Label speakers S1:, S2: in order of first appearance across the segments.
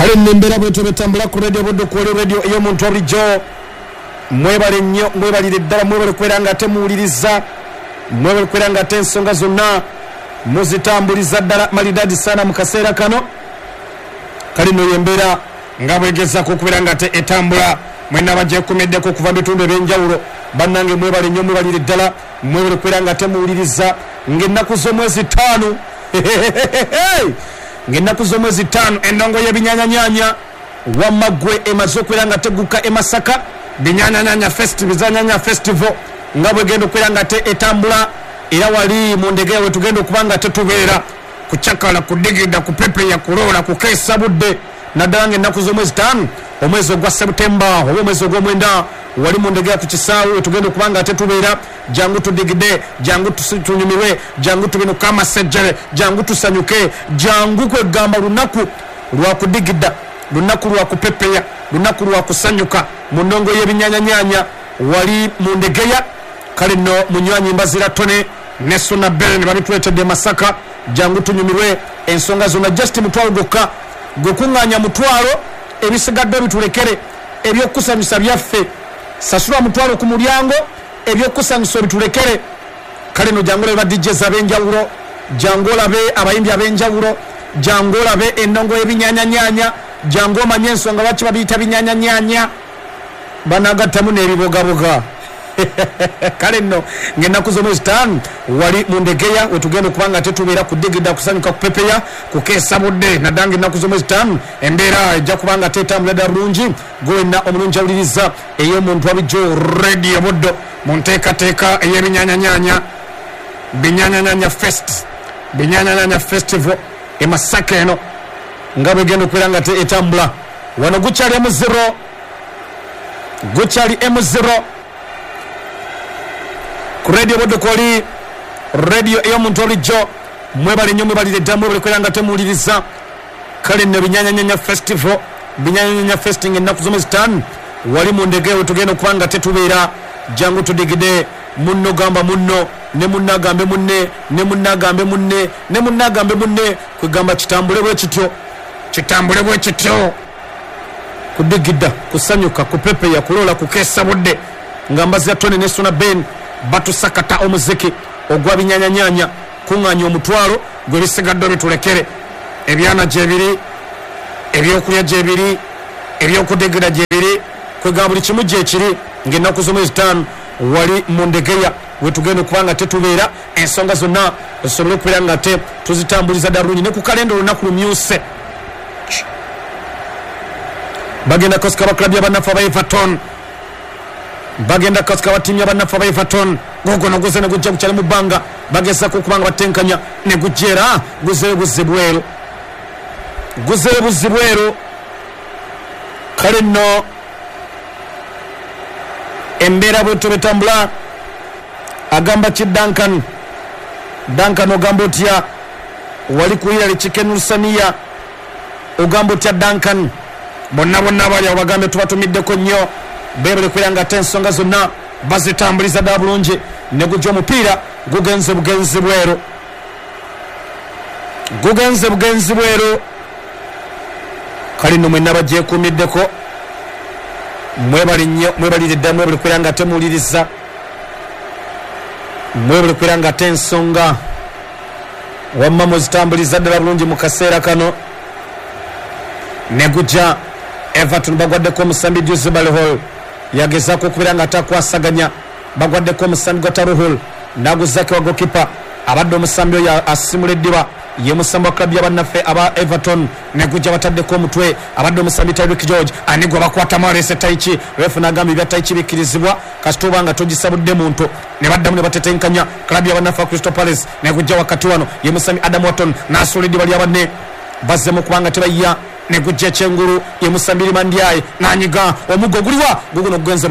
S1: kale nembera bwetu betambula ku radio bodo ku radio eyo muntu obijo mwebale nnyo mwebalire ddala mwebale kweranga temuwuliriza mwebale kweranga tensonga zonna muzitambuliza ddala malidadi sana mu kaseera kano kale no yembera nga bwegezako okubeeranga te etambula mwena bajja kumeddeko kuva bitundu ebyenjawulo bannange mwebale nnyo mwebalire ddala mwebale kweranga temuwuliriza ng'ennaku z'omwezi 5 ng'ennaku z'omwezi 5 endongo y'ebinyanyanyanya wamagwe emaze okweranga teguka emasaka binyanyanyanya festival nga bwegenda okweranga te etambula era wali mu ndege yawe tugenda okubanga tetubeera kucakala kudigida kupepeya kulola kukeesa budde naddala ng'ennaku z'omwezi 5 omwezi ogwa Septemba oba omwezi ogw'omwenda wali mu ndege ku kisaawe tugenda okubanga tetubeera jangu tudigide jangu tunyumirwe jangu tubinuka amasejjere jangu tusanyuke jangu kwegamba lunaku lwa kudigida lunaku lwa kupepeya lunaku lwa kusanyuka mu ndongo y'ebinyanyanyanya wali mu ndegeya kale nno munywanyi mbazira tone ne Sona Bell ne babituletedde Masaka jangu tunyumirwe ensonga zonna just mutwalo gokka gokuŋŋaanya mutwalo ebisigadde bitulekere ebyokusanyusa byaffe sasula mutwalo ku mulyango ebyokusanyusa bitulekere kale no jangu leba DJs ab'enjawulo jangu olabe abayimbi ab'enjawulo jangu olabe endongo y'ebinyanyanyanya jangu omanye ensonga lwaki babiyita binyanyanyanya banagattamu n'ebibogaboga kale nno ng'ennaku z'omwezi 5 wali mu ndegeya wetugenda okubanga tetubeera kudigida kusanyuka kupepeya kukeesa budde naddala ng'ennaku z'omwezi 5 embeera ejja kubanga tetambula ddala bulungi gwenna omulungi awuliriza ey'omuntu wabijo radio buddo mu nteekateeka ey'ebinyanyanyanya binyanyanyanya festival emasaka eno nga bwegenda okubeera nga etambula wano gukyali M0 ku radio bodo kwali radio ey'omuntu olijjo mwebale nnyo mwebalire ddala mwebale kweranga temuwuliriza kale nno binyanyanyanya festival binyanyanyanya festing ennaku z'omwezi 5 wali mu ndege we tugenda okubanga tetubeera jangu tudigide munno gamba munno ne munnagambe munne ne munnagambe munne ne munnagambe munne kwegamba kitambule bwe kityo kudigida kusanyuka kupepeya kulola kukeesa budde nga mbazira tone ne Sona Bell batusakata omuziki ogwa binyanyanyanya kuŋŋaanya omutwalo gwe bisigadde bitulekere ebyana gyebiri ebyokulya gyebiri ebyokudigida gyebiri kwegamba buli kimu gyekiri ng'ennaku z'omwezi 5 wali mu ndegeya wetugenda okubanga tetubeera ensonga zonna zisobole okubeera nga te tuzitambuliza ddala bulungi ne ku kalenda olunaku lumyuse bagenda kosika baklabu y'abannaffe aba Everton bagenda kosika batiimu y'abannaffe aba Everton gogo noguze ne gujja gukyali mu bbanga bagezaako okubanga batenkanya ne gujjeera guzeeyo buzzi bweru kale nno embeera bwetu betambula agamba ki Duncan ogamba otya wali kuyira lichiken Lusaniya ogamba otya Duncan bonna bali awo bagambe tubatumiddeko nnyo bebale kwiranga tensonga zonna bazitambuliza ddala bulungi ne gujja omupiira gugenze bugenzi bweru kale nno mwenna bagyekuumiddeko mwebali nnyo mwebalire ddala mwebale kwiranga temuwuliriza mwebale kwiranga tensonga wamma muzitambuliza ddala bulungi mu kaseera kano ne gujja Everton bagwaddeko omusambi Josebal Hall yagezaako okubeera nga atakwasaganya bagwaddeko omusambi Gotaruhul naguzake wa gokipa abadde omusambi oyo asimula eddiba ye musambi wa klabu y'abannaffe aba Everton ne gujja bataddeko omutwe abadde omusambi Tyreek George ani gwe bakwatamu aleese Taichi refu n'agamba ebya Taichi bikkirizibwa kasita oba nga togisabudde muntu ne baddamu ne batetenkanya klabu y'abannaffe Crystal Palace ne gujja wakati wano ye musambi Adam Wharton n'asuula eddiba lyabanne bazzemu kubanga tebayiya ne gujja ekyengulu ye musambiri Mandyaye n'anyiga omuggo guliwa guguno gugenze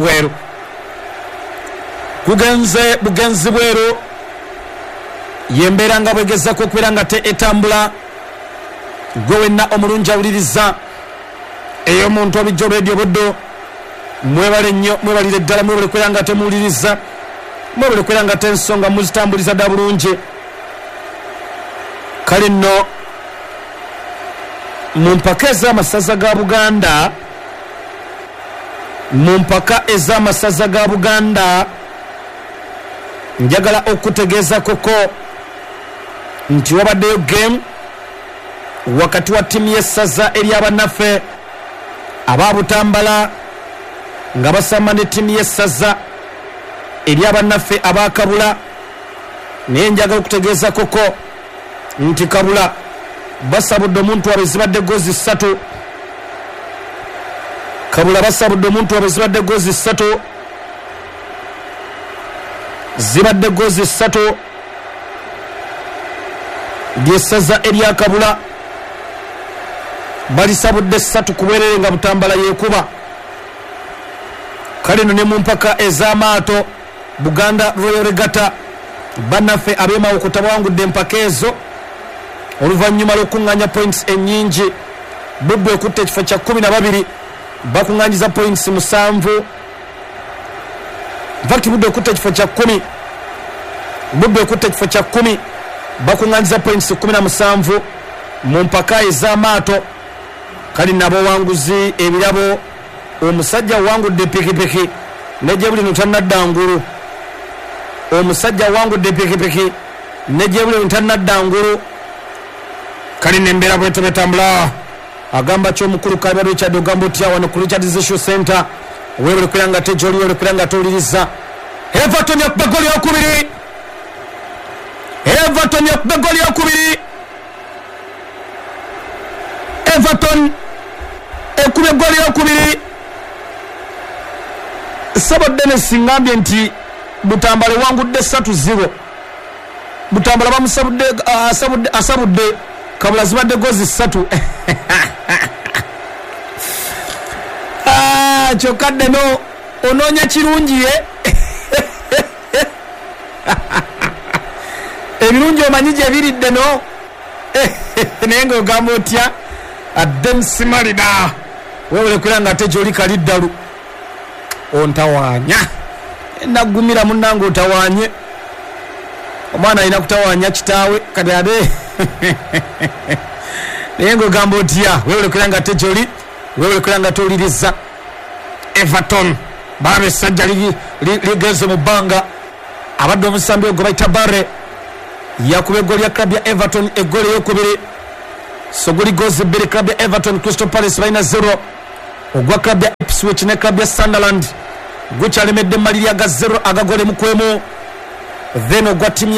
S1: bugenzi bweru yembeera nga bwegezaako okubeera nga te etambula gwe wenna omulungi awuliriza ey'omuntu obijjo radio buddo mwebale nnyo mwebalire ddala mwebale kubeera nga temuwuliriza mwebale kubeera nga tensonga muzitambuliza ddala bulungi kale nno mu mpaka ez'amasaza ga Buganda, mu mpaka ez'amasaza ga Buganda njagala okutegeeza koko nti wabaddeyo game wakati wa timu y'essaza ery'abannaffe aba Butambala nga basamba ne timu y'essaza ery'abannaffe aba Kabula. Naye njagala okutegeeza koko nti Kabula basabudde omuntu wabe zibadde gozi 3. Kabula basabudde omuntu wabe zibadde gozi 3, zibadde gozi 3 ly'essaza erya Kabula, balisabudde 3 ku bwerere nga Butambala yeekuba. Kale no ne mu mpaka ez'amaato Buganda Royal Regatta bannaffe ab'emawokota bawangudde empaka ezo oluvannyuma lw'okuŋŋaanya points ennyingi. Buddu ekutte ekifo kya 12 bakuŋŋaanyiza points 7. Infact Buddu ekutte ekifo kya 10, Buddu ekutte ekifo kya 10 bakuŋŋaanyiza points 17 mu mpaka ez'amaato. Kali nabo wanguzi ebirabo, omusajja wangudde pikipiki nejje buli ntanadda ngulu, omusajja wangudde pikipiki nejje buli ntanadda ngulu. Kali nembeera bwete betambula agamba ky'omukulu Kalibwa Richard ogamba otya wano ku Richard Zishu Center weebule kulanga te joli weebule kulanga toliriza. Everton yakuba goli yokubiri, Everton yakuba goli yokubiri, Everton ekubye goli yokubiri. Sabo Dennis ngambye nti Butambala wangudde 3-0. Butambala bamusabudde asabudde Kabula zibadde gozi 3. Kyokadde no onoonya kirungi ye ebirungi omanyi gye biridde no naye ng'ogamba otya adde nsimalida weewule kulanga ate gy'oli kaliddalu ontawaanya nagumira munnange otawaanye. Omwana alina kutawaanya kitaawe kati ate naye ng'ogamba otya weewule kulanga ate gy'oli weewule kulanga toliriza. Everton baba essajja ligenze mu bbanga, abadde omusambi ogwo bayita Barre yakuba eggoli ya klabu ya Everton eggoli ey'okubiri. So guli gozi 2 klabu ya Everton, Crystal Palace balina 0. Ogwa klabu ya Ipswich ne klabu ya Sunderland gukyalemedde mmalirya ga 0 agagole mukwemu. Then ogwa timu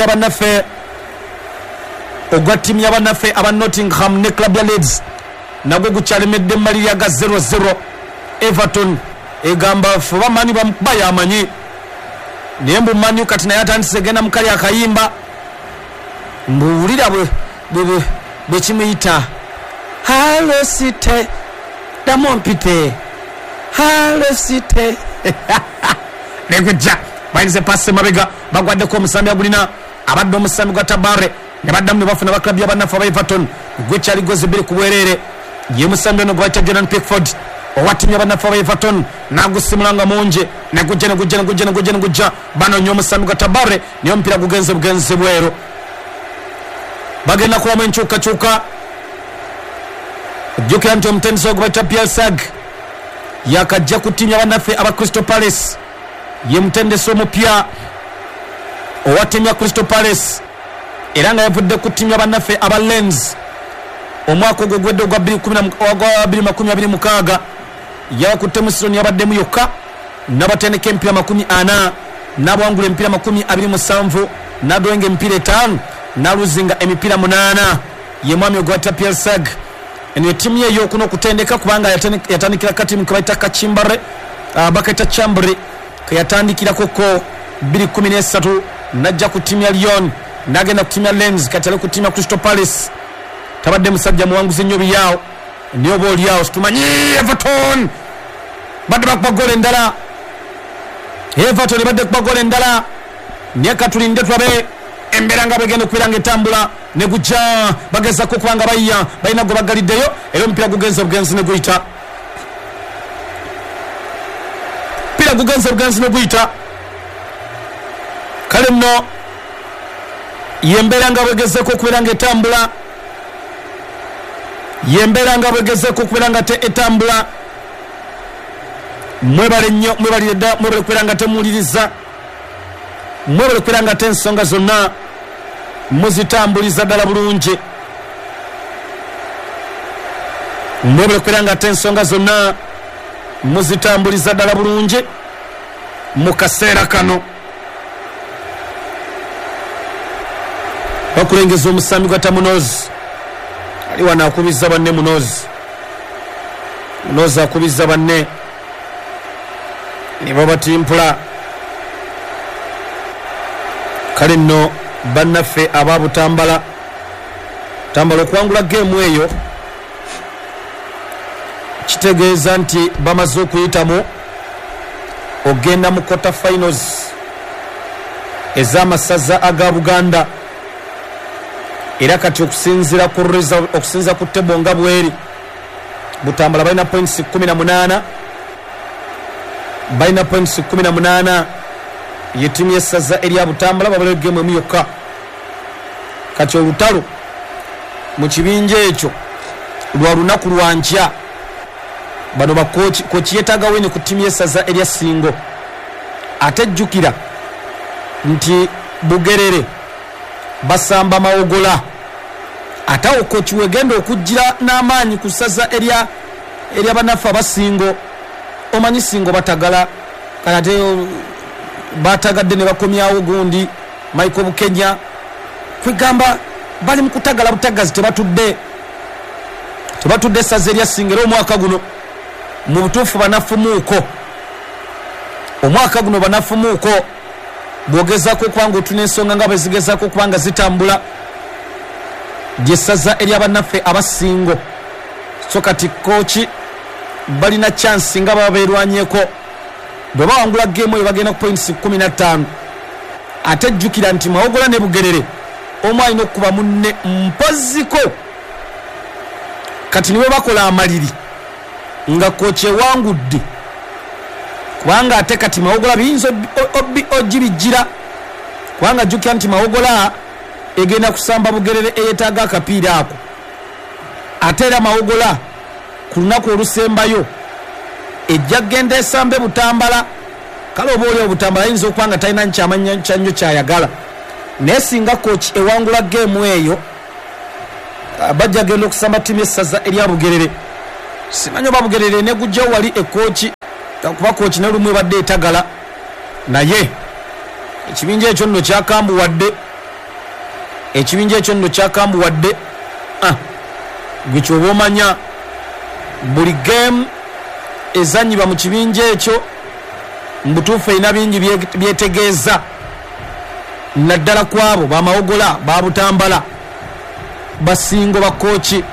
S1: y'abannaffe aba Nottingham ne klabu ya Leeds nagwo gukyalemedde mmalirya ga 0-0. Everton egamba fuba mani bayamanyi naye mbu manyu kati naye atandise genda mukali akayimba mbuwulira bwe kimuyita halo site damompite halo site nekujja bayinze pasi mabega bagwaddeko omusambi agulina abadde omusambi gwa Tabare ne baddamu ne bafuna baklabu y'abannaffe aba Everton gwekyali gozi 2 ku bwerere. Ye musambi ono gwaita Jordan Pickford owatimya bannaffe aba Everton nagusimulanga munje negujja bano nnyo omusambi gwa Tabare niyo omupiira gugenze bweru. Bagenda kulamu enkyukakyuka ojjukira nti omutendesi ogwo bayita Pierre Sag yakajja ku ttiimu y'abannaffe aba Crystal Palace. Ye mutendesi omupya owa ttiimu ya Crystal Palace era nga yavudde ku ttiimu y'abannaffe aba Lens omwaka ogwo gwedde ogwa 2026 yawakutte mu sizoni yabaddemu yokka n'abatendeka emipiira 40 n'abawangula emipiira 27 n'adwenga emipiira 5 n'aluzinga emipiira 8. Ye mwami ogwata Pierre Sag eno ttiimu ye ey'okuna okutendeka kubanga yatandikira katimu ke bayita Kachimbare bakaita Chambri ke yatandikirako 2013 n'ajja ku ttiimu ya Lyon n'agenda ku ttiimu ya Lens kati ali ku ttiimu ya Crystal Palace. Tabadde musajja muwanguzi nnyo byawo niyo boolyawo situmanyi. Everton badde bakuba gole endala, Everton badde kuba gole endala naye katulinde tulabe embeera nga bwegenda okubeera etambula ne gujja bagezako kubanga balina gwe bagaliddeyo era omupiira gugenze bugenzi ne guyita. Omupiira gugenze bugenzi ne guyita. Kale nno yembeera nga bwegezeko okubeera etambula yembera nga bwegezeko okubeera nga te etambula mwebale nnyo mwebalire dda mwebale okubeera nga temuwuliriza mwebale okubeera nga te ensonga zonna muzitambuliza ddala bulungi mwebale okubeera nga te ensonga zonna muzitambuliza ddala bulungi mu kaseera kano bakulengeza omusambi gwa tamunozi ali wano akubiza banne munozi akubiza banne ne babatimpula kale nno bannaffe ababutambala okuwangula geemu eyo kitegeeza nti bamaze okuyitamu ogenda mu quarter finals ez'amasaza aga Buganda era kati okusinzira ku tebo nga bweri Butambala balina points 18 balina points 18 ye timu y'essaza erya Butambala babale game emu yokka kati olutalo mu kibinja ekyo lwa lunaku lwankya bano bakochi yetaaga wene ku timu y'essaza erya Singo ate jjukira nti Bugerere basamba mawogola ate okochi wegenda okujjira n'amaanyi ku ssaza erya bannaffe abasingo omanyi Singo batagala kanate batagadde ne bakomyawo gundi Michael Bukenya kwegamba bali mu kutagala butagazi tebatudde ssaza erya Singo era omwaka guno mu butuufu banafumuuko omwaka guno banafumuuko bwogezako okubanga otuna ensonga nga bwezigezako okubanga zitambula gyessaza erya bannaffe abasingo so kati kochi balina chance nga baba beerwanyeko bwe bawangula geemu eyo bagenda ku points 15 ate jjukira nti Mawogola ne Bugerere omu alina okuba munne mpoziko kati niwe bakola amaliri nga kochi ewangudde kubanga ate kati Mawogola biyinza ogibijjira kubanga jjukira nti Mawogola egenda kusamba Bugerere eyetaaga akapiira ako ate era Mawogola ku lunaku olusembayo ejja genda esambe Butambala kale oba oli Butambala ayinza okuba nga talina nkyamanya kyanyo kyayagala naye singa kochi ewangula geemu eyo bajja genda okusamba ttiimu y'essaza erya Bugerere simanyi oba Bugerere negujja wali ekochi kuba kochi ne lumu ebadde etagala naye ekibinja ekyo nno kyakambuwadde gwe kyoba omanya buli game ezanyiba mu kibinja ekyo mbutuufu erina bingi byetegeeza naddala kwabo bamawogola babutambala basingo bakochi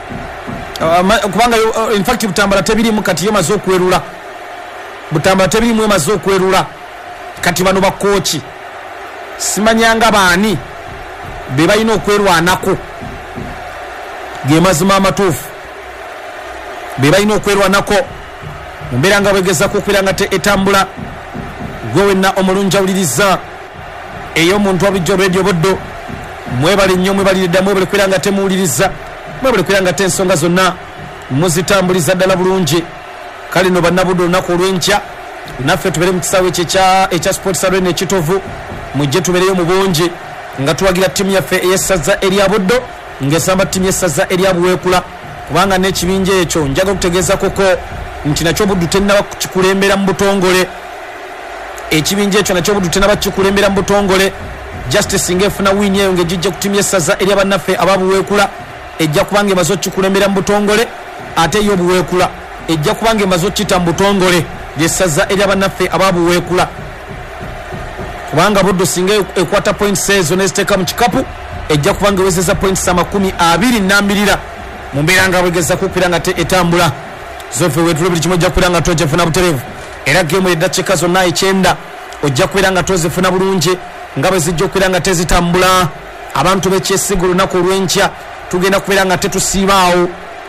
S1: kubanga infact Butambala tebirimu kati yo maze okwerula Butambala tebirimu emaze okwerula kati bano bakochi simanyanga baani be balina okwerwanako ge mazima amatuufu be balina okwerwanako mu mbeera nga bwegezako okubeera nga etambula gwe wenna omulungi awuliriza ey'omuntu abijja Radio Buddo mwebale nnyo mwebalire dda mwebale okubeera nga temuwuliriza mwebale okubeera nga ensonga zonna muzitambuliza ddala bulungi kale no bannabuddo olunaku olw'enkya naffe tubeere mu kisaawe ekya Sports Arena ekitovu mujje tubeereyo mu bungi nga tuwagira ttiimu yaffe ey'essaza erya Buddo ng'esamba ttiimu y'essaza erya Buweekula kubanga n'ekibinja ekyo njaga okutegeeza koko nti nakyo Buddu tennaba kikulembera mu butongole ekibinja ekyo nakyo Buddu tennaba kikulembera mu butongole Justice ng'efuna wini eyo ng'egijja ku ttiimu y'essaza erya bannaffe ababuweekula ejja kubanga emaze okukikulembera mu butongole ate yo Buweekula ejja kubanga emaze okukita mu butongole ly'essaza erya bannaffe ababuweekula kubanga Buddu singa ekwata points ezo n'eziteeka mu kikapu ejja kubanga ewezeza points 22 mu mbeera nga bwegezako okubeera nga etambula zofe wetulo buli kimu ojja kubeera nga tojefuna butereevu era geemu eddakiika zonna 9 ojja kubeera nga tozifuna bulungi nga bwe zijja okubeera nga tezitambula abantu bekyesiga olunaku olw'enkya tugenda kubeera nga tetusiibaawo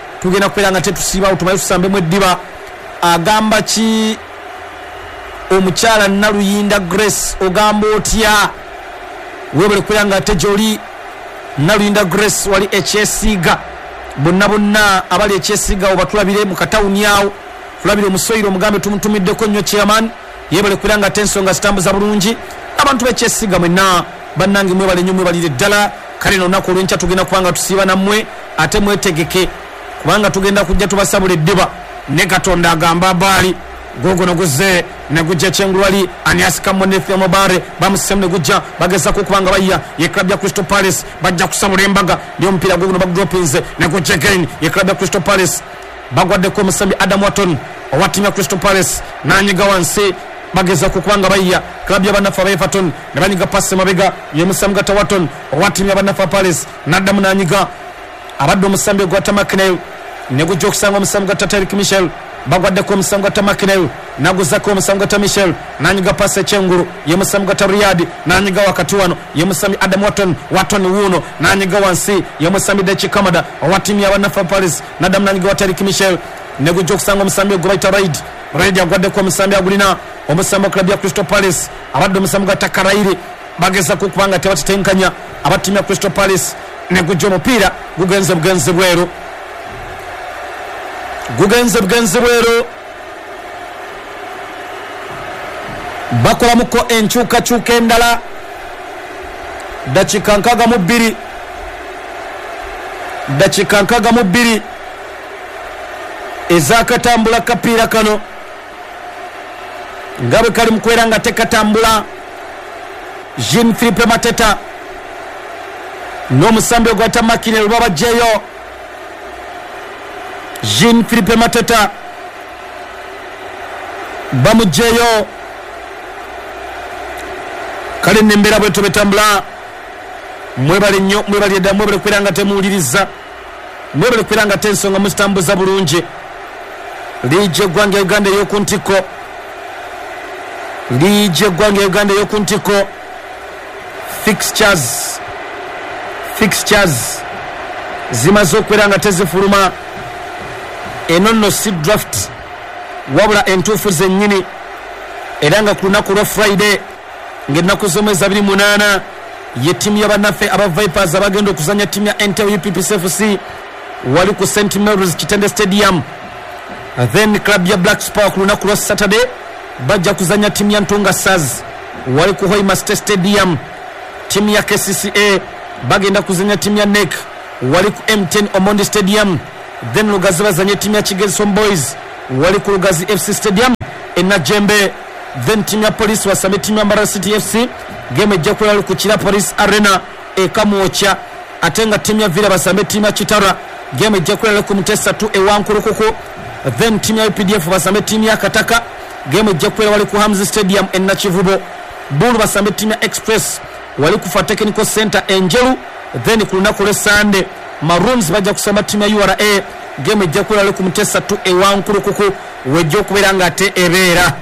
S1: tumanyi tusambemu eddiba agamba ki omukyala Naluyinda Grace ogamba otya webale kubeera nga ate gy'oli Naluyinda Grace wali ekyesiiga bonna abali ekyesiga obatulabire mu katawuni awo tulabire omusoyiro omugambe tumutumiddeko nnyo chairman yebale kuranga tensonga zitambuza bulungi abantu bekyesiga mwenna bannange mwebale nnyo mwebalire ddala kale n'olunaku olw'enkya tugenda kubanga tusiiba nammwe ate mwetegeke kubanga tugenda kujja tubasabula eddiba ne katonda agamba baali gogono guze ne gujja kyengulwali aniasika monefia mobare bamusemu ne gujja bagezako kubanga bayya ye club ya Crystal Palace bajja kusabula embaga ndi omupiira gogono bagdropinze ne gujja again ye club ya Crystal Palace bagwaddeko omusambi Adam Watton owatimya Crystal Palace nanyiga wansi bagezako kubanga bayya club ya banafa Everton ne banyiga passe mabega ye musambi Gata Watton owatimya banafa Palace naddamu nanyiga abadde omusambi gwa Tamakine ne gujja okusanga omusambi Gata Tarik Michel bagwaddeko omusambi Gata Makinel naguzako omusambi Gata Michel nanyiga passe Chenguru ye musambi Gata Riyadi nanyiga wakati wano ye musambi Adam Watton wuno nanyiga wansi ye musambi Dechi Kamada owatimya banafa Palace naddamu nanyiga wa Tarik Michel ne gujja okusanga omusambi Gobaita Raid agwaddeko omusambi agulina omusambi club ya Crystal Palace abadde omusambi Gata Karaire bagezako kubanga tebatitenkanya abatimya Crystal Palace ne gujja omupiira gugenze bweru bakolamuko enkyukakyuka endala dakika nkaga mu bbiri ezakatambula kapiira kano nga bwe kali mukwera nga tekatambula Jean Philippe Mateta n'omusambi ogwata Makine lubabajjeyo Jean Philippe Mateta bamujjeyo kale nembera bwe tubetambula mwebale nnyo mwebale edda mwebale kwera nga temuwuliriza mwebale kwera nga tensonga muzitambuza bulungi liije gwange Uganda yokuntiko fixtures zimaze okwera nga tezifuluma eno si draft wabula entuufu zennyini era nga ku lunaku lwa Friday ng'ennaku z'omwezi 28 ye ttiimu y'abannaffe aba Vipers abagenda okuzanya ttiimu ya NTL UPPCFC wali ku St Mary's Kitende Stadium. Then club ya Black Spur ku lunaku lwa Saturday bajja kuzanya ttiimu ya Ntunga Stars wali ku Hoima State Stadium. Ttiimu ya KCCA bagenda kuzanya ttiimu ya NEC wali ku M10 Omondi Stadium. Then Lugazi bazanye ttiimu ya Kigenson Boys wali ku Lugazi FC Stadium Najembe. Then ttiimu ya Police basame ttiimu ya Mbarara City FC game ejja kulala ku Kira Police Arena Kamwocha. Ate nga ttiimu ya Villa basame ttiimu ya Kitara game ejja kulala ku Mutesa 2 Ewankurukuku. Then ttiimu ya UPDF basame ttiimu ya Kataka game ejja kulala wali ku Hamzi Stadium Nakivubo. Bulu basame ttiimu ya Express wali ku Fa Technical Center Enjeru. Then ku lunaku lwa Sunday Maroons bajja kusamba ttiimu ya URA game ejja kulala ku Mutesa 2 Ewankurukuku wejja okubeera nga ate ebeera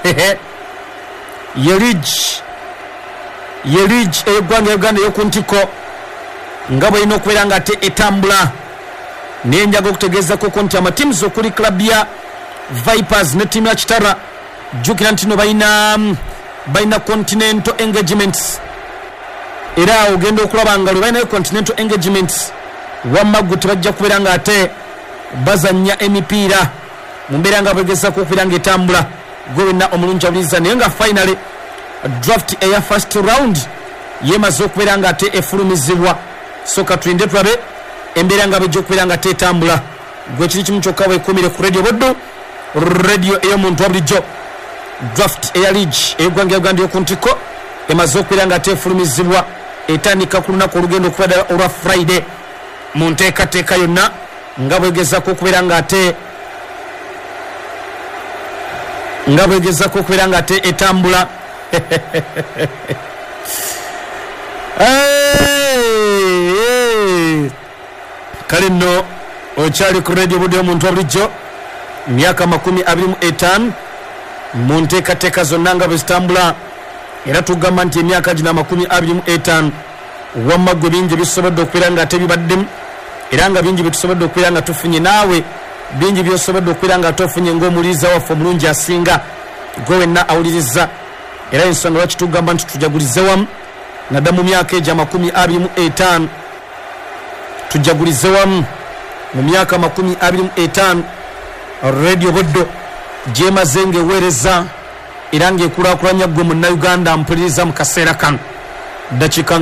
S1: Yerij egwanga Uganda yokuntiko nga bwalina okubeera nga ate etambula naye njaga okutegeezako nti amatiimu okuli club ya Vipers ne ttiimu ya Kitara jjukira nti no balina continental engagements era ogenda okulaba nga lwe balinayo continental engagements wamaggu tebajja kubeera nga ate bazannya emipiira mu mbeera nga bagezako okubeera nga etambula gwe wenna omulungi awuliriza naye nga finally draft eya first round yemaze okubeera nga ate efulumizibwa so katulinde tulabe embeera nga bejja okubeera nga tetambula gwe kiri kimu kyokka weekumire ku radio boddo radio ey'omuntu wa bulijjo draft eya league ey'eggwanga Uganda yokuntiko emaze okubeera nga ate efulumizibwa etandika ku lunaku olugenda okubeera olwa Friday mu nteekateeka yonna nga bwegezako okubeera nga ate okubeera nga ate etambula kale nno okyali ku radio budde omuntu wa bulijjo myaka 25 mu nteekateeka zonna nga bwe zitambula era tugamba nti emyaka gino 25 wamma gwe bingi bisobodde okubeera nga ate bibaddemu era nga bingi byetusobodde okubeera nga tufunye naawe bingi byosobodde okubeera nga tofunye ng'omuliiza waffe omulungi asinga gwe wenna awuliriza era ensonga lwaki tugamba nti tujagulize wamu nadda mu myaka egyo 25 tujagulize wamu mu myaka 25 Radio Buddo gyemaze ng'eweereza era ng'ekulakulanya ggwe munnayuganda mpuliriza mu kaseera kano. Dakiika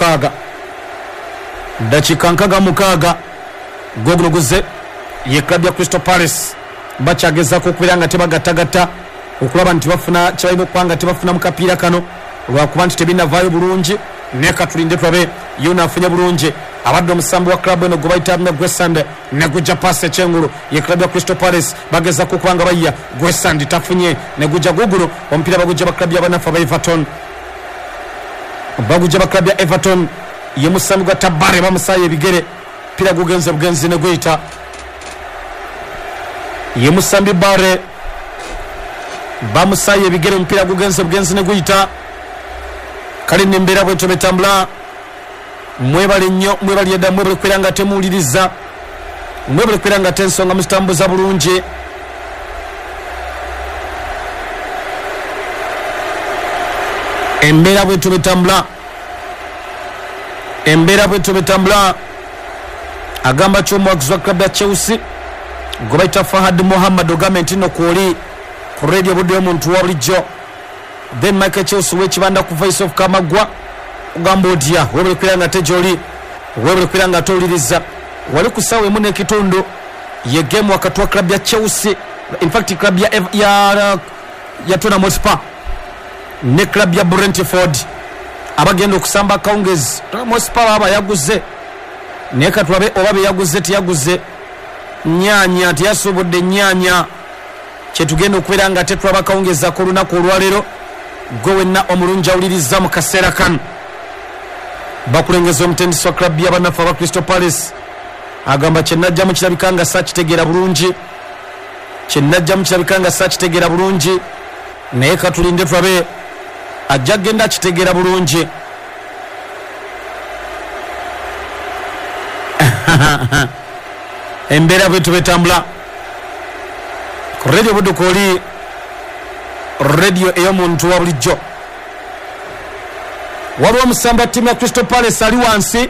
S1: 66 gogunoguze ye club ya Crystal Palace bakyagezako okubeera nga tebagattagatta okulaba nti bafuna kyebalina okuba nga tebafuna mu kapiira kano lwakuba nti tebinavaayo bulungi naye katulinde tulabe yona afunye bulungi abadde omusambi wa club eno gwe bayita Gwesand ne gujja paasi ekyengulu ye club ya Crystal Palace bagezako okuba nga bayya Gwesand tafunye ne gujja guguno omupiira bagujja ba club y'abanafu aba Everton bagujja ba club ya Everton ye musambi gwa Tabare bamusaaye ebigere pira gugenze bugenzi ne gweyita ye musambi Bare bamusaaye ebigere omupiira gugenze bugenzi ne gweyita kale nembeera bwetyo betambula mwebale nnyo mwebali edda mwebale kwera nga temuwuliriza mwebale kwera nga tensonga muzitambuza bulungi embeera bwetyo betambula agamba ky'omuwagizi wa club ya Chelsea gwe bayita Fahad Mohammad ogamba nti nno kwoli ku Radio Buddo y'omuntu wa bulijjo then Michael Chelsea w'ekibanda ku Voice of Kamagwa ogamba otya webale kwera nga tejoli webale kwera nga towuliriza wali ku ssaawa emu n'ekitundu ye game wakati wa club ya Chelsea in fact club ya Tottenham Hotspur ne club ya Brentford abagenda okusamba akawungezi Tottenham Hotspur baba yaguze naye katulabe oba be yaguze teyaguze nnyanya teyasobodde nnyanya kyetugenda okubeera nga tetulaba akawungezako olunaku olwaleero gwe wenna omulungi awuliriza mu kaseera kano bakulengeza omutendesi wa club y'abanafu aba Crystal Palace agamba kyenajjamu kirabika nga sakitegeera bulungi naye katulinde tulabe ajja genda kitegeera bulungi embeera bwetu betambula ku Radio Buddo kwoli radio ey'omuntu wa bulijjo waliwo omusambi wa ttiimu ya Crystal Palace ali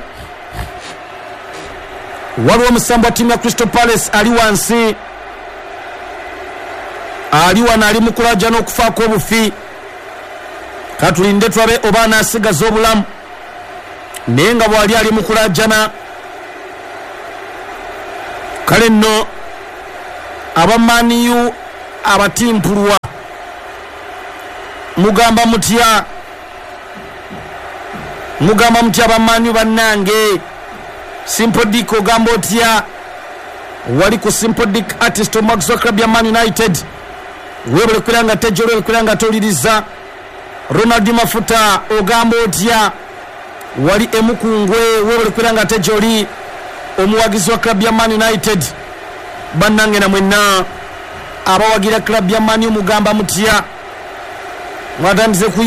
S1: wansi ali wano ali mu kulajja n'okufaako obufi katulinde tulabe oba anaasigaza obulamu naye nga bw'ali ali mu kulajjana kale nno abamaniyu abatimpulwa mugamba mutya abamaniyu bannange Simple Dick ogamba otya wali ku Simple Dick artist omuwagizi wa club ya Man United webale kwera nga tejolo webale kwera nga towuliriza Ronald Mafuta ogamba otya wali emukungwe webale kwera nga tejoli omuwagizi wa club ya Man United bannange na mwenna abawagira club ya Man mugamba mutya mwatandize